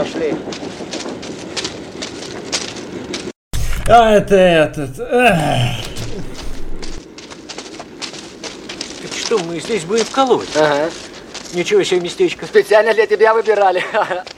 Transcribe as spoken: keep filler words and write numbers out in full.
пошли. А это этот... Эх. Так что, мы здесь будем вкалывать? Ага. Ничего себе местечко. Специально для тебя выбирали.